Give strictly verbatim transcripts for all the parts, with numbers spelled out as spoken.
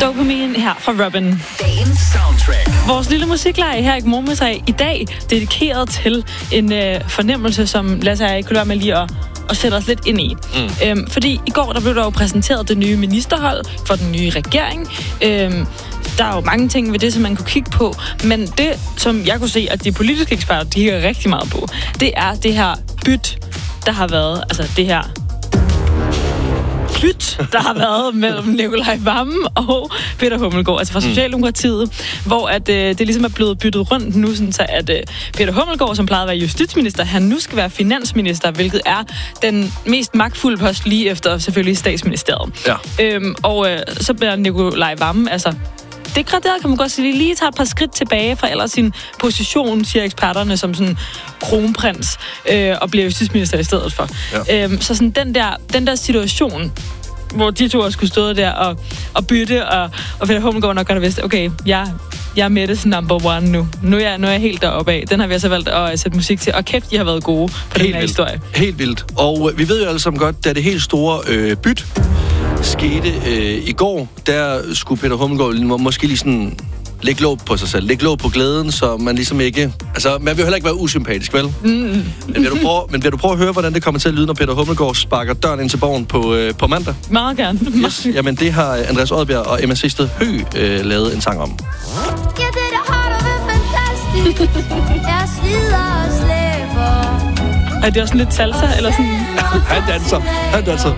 Dopamin her fra Robin. Dagens soundtrack. Vores lille musikleje her i Godmorgen i dag dedikeret til en øh, fornemmelse, som Lasse og jeg kunne være med lige at, at sætte os lidt ind i. Mm. Øhm, fordi i går der blev der jo præsenteret det nye ministerhold for den nye regering. Øhm, der er jo mange ting ved det, som man kunne kigge på, men det, som jeg kunne se, at de politiske eksperter, de kigger rigtig meget på, det er det her byt, der har været, altså det her byt, der har været mellem Nikolaj Wammen og Peter Hummelgaard, altså fra Socialdemokratiet, mm. hvor at, øh, det ligesom er blevet byttet rundt nu, sådan så at øh, Peter Hummelgaard, som plejede at være justitsminister, han nu skal være finansminister, hvilket er den mest magtfulde post lige efter selvfølgelig statsministeriet. Ja. Øhm, og øh, så bliver Nikolaj Wammen, altså degraderet, kan man godt sige, lige tager et par skridt tilbage fra ellers sin position, siger eksperterne, som sådan kronprins, øh, og bliver justitsminister i stedet for. Ja. Øhm, så sådan den der, den der situation, hvor de to også skulle stå der og, og bytte, og, og Peter Hummelgaard nok godt have vidst, okay, jeg, jeg er Mettes number one nu. Nu er jeg, nu er jeg helt deroppe af. Den har vi altså valgt at sætte musik til, og kæft, de har været gode på helt den her vildt. historie. Helt vildt. Og øh, vi ved jo alle sammen godt, da det helt store øh, byt skete øh, i går, der skulle Peter Hummelgaard må, måske lige sådan lægge låg på sig selv, lægge låg på glæden, så man ligesom ikke... Altså, man vil jo heller ikke være usympatisk, vel? Mm. Men, vil du prøve, men vil du prøve at høre, hvordan det kommer til at lyde, når Peter Hummelgaard sparker døren ind til borgen på, øh, på mandag? Meget gerne. Yes. Jamen, det har Andreas Odbjerg og Emma Sisted Høgh øh, lavet en sang om. Ja, det der har du været fantastisk. Jeg slider og slæber. Er det også lidt salsa, eller sådan? Han danser. Han danser.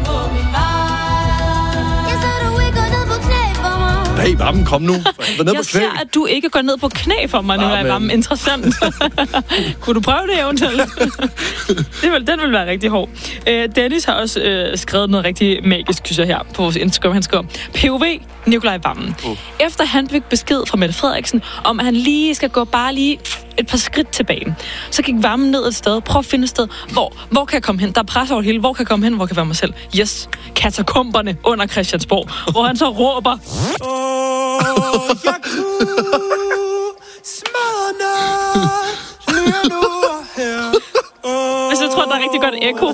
Hey, Wammen, kom nu. Jeg ser, at du ikke går ned på knæ for mig, nu er Wammen. Interessant. Kunne du prøve det eventuelt? det vil, den vil være rigtig hård. Øh, Dennis har også øh, skrevet noget rigtig magisk, synes jeg, her på vores Instagram. Han skriver, P O V Nikolaj Wammen. Uh. Efter han fik besked fra Mette Frederiksen, om at han lige skal gå bare lige et par skridt tilbage, så gik Wammen ned et sted. Prøv at finde et sted. Hvor, hvor kan jeg komme hen? Der er pres over det hele. Hvor kan jeg komme hen? Hvor kan jeg være mig selv? Yes. Katakomberne under Christiansborg. Hvor han så råber... Åh, jeg kunne smadre lige nu og her. Hvis jeg tror, der er rigtig godt ekko.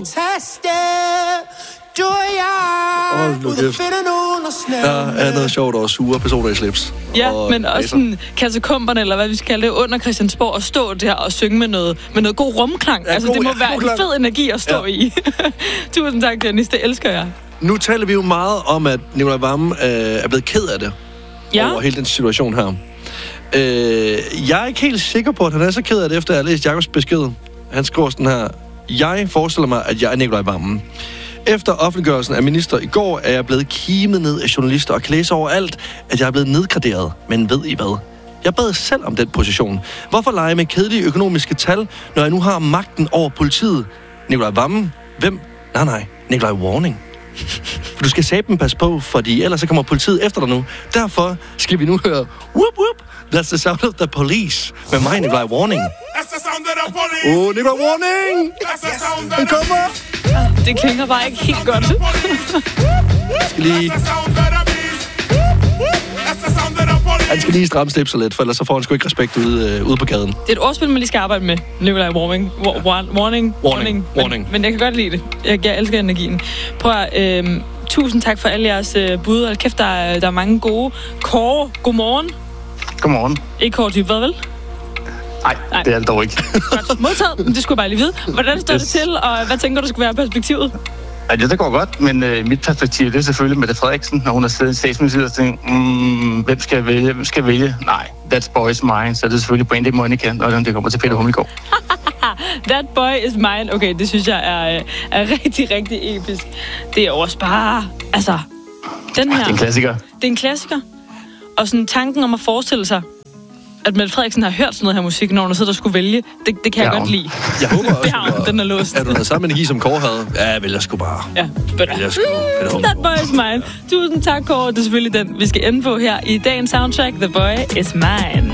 Du og jeg, ude at finde nogen og snæve. Der er noget sjovt over sure personer i slips. Ja, og men også sådan katakomberne, eller hvad vi skal kalde det, under Christiansborg, og stå der og synge med noget, med noget god rumklang. Ja, altså, god, det må ja, være en fed energi at stå ja. i. Tusind tak, Dennis. Det elsker jeg. Nu taler vi jo meget om, at Nikolaj Wammen øh, er blevet ked af det. Ja. Over hele den situation her. Øh, jeg er ikke helt sikker på, at han er så ked af det, efter at jeg har læst Jakobs besked. Han skriver sådan her. Jeg forestiller mig, at jeg er Nikolaj Wammen. Efter offentliggørelsen af minister i går, er jeg blevet kimet ned af journalister og kan læse overalt, at jeg er blevet nedgraderet. Men ved I hvad? Jeg bad selv om den position. Hvorfor lege med kedelige økonomiske tal, når jeg nu har magten over politiet? Nikolaj Wammen? Hvem? Nej, nej. Nikolaj Warning. For du skal sæben passe på, fordi ellers så kommer politiet efter dig nu. Derfor skal vi nu høre whoop whoop, that's the sound of the police. Med mig, Nikolaj Warning. That's the sound of the police. Åh, oh, Nikolaj Warning! That's the sound of the police. kommer! Det klinger bare ikke helt godt. skal lige... Han skal lige stramme slipset lidt, for ellers så får han sgu ikke respekt ude, øh, ude på gaden. Det er et ordspil, man lige skal arbejde med. Nikolaj Warning. War, war, warning. Warning. Warning. Men, men jeg kan godt lide det. Jeg, jeg elsker energien. Prøv at... Øh, tusind tak for alle jeres øh, bud. Hold kæft, der er, der er mange gode. Kåre, godmorgen. Godmorgen. Ikke Kåre Dybvad, vel? Nej, Nej, det er det dog ikke. Godt modtaget. Det skulle jeg bare lige vide. Hvordan står yes. det til, og hvad tænker du skulle være perspektivet? Ja, det går godt, men øh, mit perspektiv, det er selvfølgelig Mette Frederiksen, når hun har siddet i statsministeriet og tænkt, mm, hvem skal jeg vælge, hvem skal jeg vælge? Nej, that boy is mine, så det er selvfølgelig Brandy Monica, når det kommer til Peter Hummelgaard. That boy is mine. Okay, det synes jeg er, er rigtig, rigtig episk. Det er også bare, altså, den her... Det er en klassiker. Det er en klassiker. Og sådan tanken om at forestille sig, at Mette Frederiksen har hørt sådan noget her musik, når hun sidder og skulle vælge, det, det kan jeg ja, godt lide. Jeg håber også, ja, den er låst. Er du noget samme energi, som Kåre havde? Ja, vel, jeg sgu bare. Ja, jeg sgu. Mm, that boy is mine. Tusind tak, Kåre. Det er selvfølgelig den, vi skal ende på her i dagens soundtrack. The boy is mine.